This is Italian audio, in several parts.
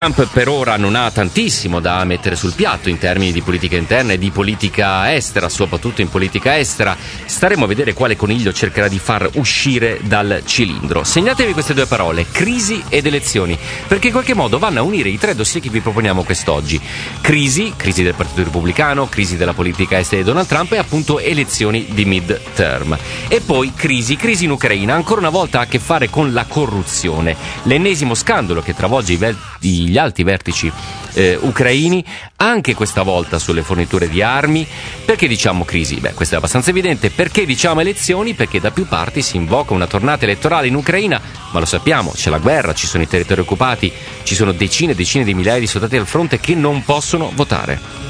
Trump per ora non ha tantissimo da mettere sul piatto in termini di politica interna e di politica estera, soprattutto in politica estera. Staremo a vedere quale coniglio cercherà di far uscire dal cilindro. Segnatevi queste due parole: crisi ed elezioni, perché in qualche modo vanno a unire i tre dossier che vi proponiamo quest'oggi. Crisi del Partito Repubblicano, crisi della politica estera di Donald Trump e appunto elezioni di mid-term. E poi crisi in Ucraina, ancora una volta ha a che fare con la corruzione, l'ennesimo scandalo che travolge gli alti vertici ucraini, anche questa volta sulle forniture di armi. Perché diciamo crisi? Beh, questo è abbastanza evidente. Perché diciamo elezioni? Perché da più parti si invoca una tornata elettorale in Ucraina, ma lo sappiamo, c'è la guerra, ci sono i territori occupati, ci sono decine e decine di migliaia di soldati al fronte che non possono votare.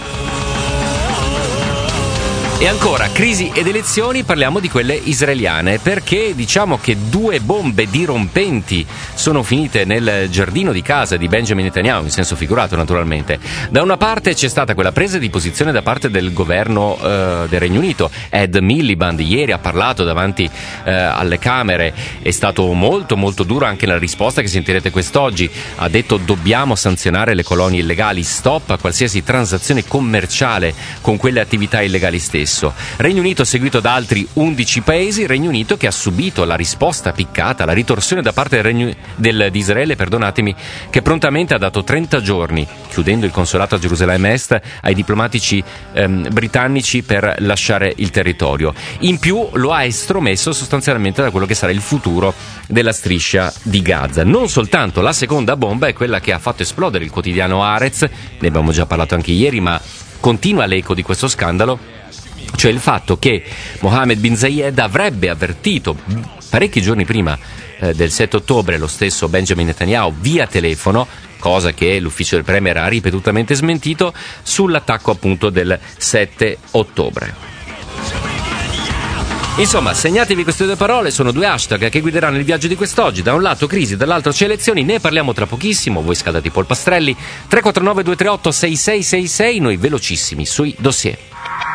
E ancora, crisi ed elezioni, parliamo di quelle israeliane, perché diciamo che due bombe dirompenti sono finite nel giardino di casa di Benjamin Netanyahu, in senso figurato naturalmente. Da una parte c'è stata quella presa di posizione da parte del governo del Regno Unito. Ed Miliband ieri ha parlato davanti alle Camere, è stato molto molto duro anche nella risposta che sentirete quest'oggi. Ha detto: dobbiamo sanzionare le colonie illegali, stop a qualsiasi transazione commerciale con quelle attività illegali stesse. Regno Unito seguito da altri 11 paesi, Regno Unito che ha subito la risposta piccata, la ritorsione da parte di Israele, che prontamente ha dato 30 giorni, chiudendo il consolato a Gerusalemme Est, ai diplomatici britannici per lasciare il territorio. In più lo ha estromesso sostanzialmente da quello che sarà il futuro della striscia di Gaza. Non soltanto, la seconda bomba è quella che ha fatto esplodere il quotidiano Haaretz, ne abbiamo già parlato anche ieri, ma continua l'eco di questo scandalo, cioè il fatto che Mohammed bin Zayed avrebbe avvertito parecchi giorni prima del 7 ottobre lo stesso Benjamin Netanyahu via telefono, cosa che l'ufficio del Premier ha ripetutamente smentito, sull'attacco appunto del 7 ottobre. Insomma, segnatevi queste due parole, sono due hashtag che guideranno il viaggio di quest'oggi. Da un lato crisi, dall'altro c'è elezioni, ne parliamo tra pochissimo. Voi scaldate i polpastrelli. 349 238 6666, noi velocissimi sui dossier.